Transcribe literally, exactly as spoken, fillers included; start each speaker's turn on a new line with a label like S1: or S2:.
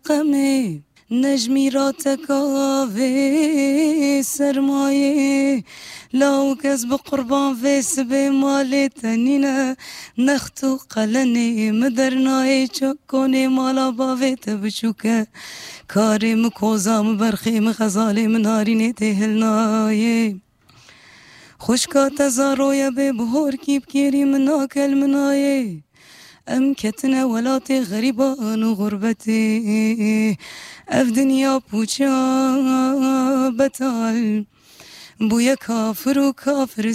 S1: قمه نجمی را تکاوه سرمایه لاو کس بقربان ویس به مال تنینه نختو قلنه مدرنای چکونه مالا باویت بچوکه کارم کوزام برخیم خزالم نارینه تهلنایه خوشکا تزارویا به بهور کیب کیری مناکل منایه ام کتنا ولات غریبان و غربتی اف دنیا پوچا بتال بویا کافر و کافر